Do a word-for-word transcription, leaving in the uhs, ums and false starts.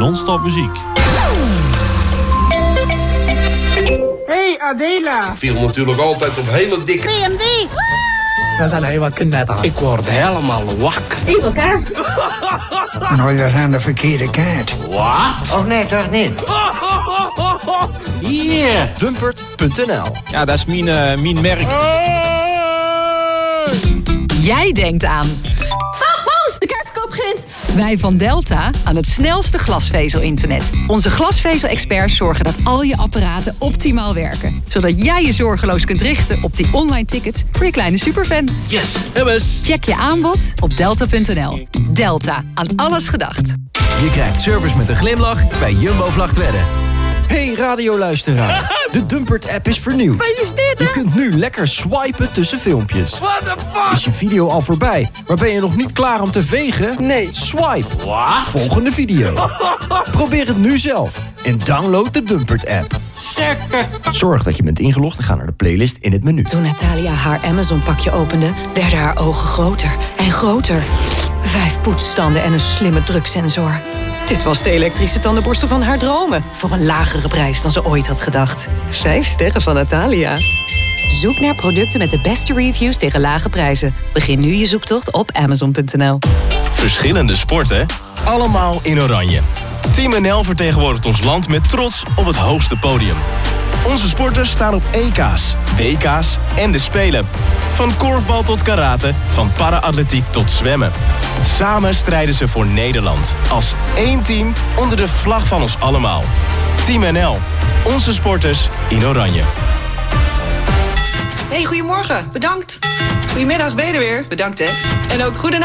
non-stop muziek. Hey Adela. Ik viel natuurlijk altijd op hele dikke... B M W. Dat zijn helemaal knetter. Ik word helemaal wakker. Even kaas. Nou, dat zijn de verkeerde kaart. Wat? Oh nee, toch niet? Yeah. Dumpert punt n l. Ja, dat is mijn, uh, mijn merk. Jij denkt aan... Paus, de kaartverkoop begint! Wij van Delta aan het snelste glasvezel-internet. Onze glasvezel-experts zorgen dat al je apparaten optimaal werken. Zodat jij je zorgeloos kunt richten op die online tickets voor je kleine superfan. Yes, hebben's. Check je aanbod op delta punt n l. Delta, aan alles gedacht. Je krijgt service met een glimlach bij Jumbo-Vlagtwedde. Hey radioluisteraar, de Dumpert-app is vernieuwd. Je kunt nu lekker swipen tussen filmpjes. Is je video al voorbij, maar ben je nog niet klaar om te vegen? Nee. Swipe. Wat? Volgende video. Probeer het nu zelf en download de Dumpert-app. Zorg dat je bent ingelogd en ga naar de playlist in het menu. Toen Natalia haar Amazon-pakje opende, werden haar ogen groter en groter. Vijf poetsstanden en een slimme druksensor. Dit was de elektrische tandenborstel van haar dromen. Voor een lagere prijs dan ze ooit had gedacht. Vijf sterren van Natalia. Zoek naar producten met de beste reviews tegen lage prijzen. Begin nu je zoektocht op amazon punt n l. Verschillende sporten, allemaal in oranje. Team N L vertegenwoordigt ons land met trots op het hoogste podium. Onze sporters staan op E K's, W K's en de Spelen. Van korfbal tot karate, van para-atletiek tot zwemmen. Samen strijden ze voor Nederland. Als één team onder de vlag van ons allemaal. Team N L. Onze sporters in oranje. Hey, goedemorgen. Bedankt. Goedemiddag, ben je er weer? Bedankt, hè. En ook goedenavond.